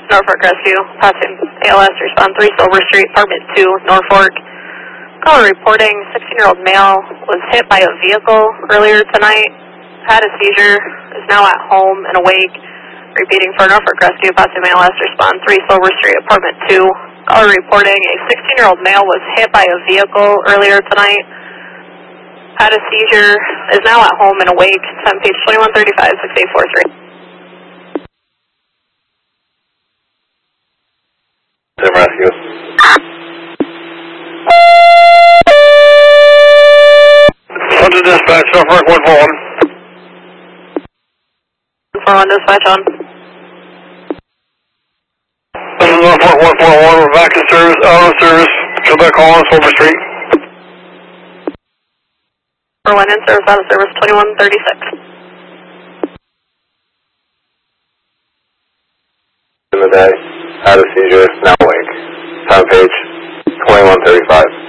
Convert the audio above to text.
Norfolk Rescue, passing ALS, respond 3 Silver Street, apartment 2, Norfolk. Caller reporting 16-year-old male was hit by a vehicle earlier tonight, had a seizure, is now at home and awake. Repeating for Norfolk Rescue, passing ALS, respond 3 Silver Street, apartment 2. Caller reporting a 16-year-old male was hit by a vehicle earlier tonight, had a seizure, is now at home and awake. It's on page 2135, 6843. Sim Rescue. What's the dispatch? Norfolk 141. 141 dispatch on. This is Norfolk 141. We're back in service, out of service. Come back on Silver Street. 41 in service, out of service, 2136. In the day, had a seizure, now awake. Time page 2135.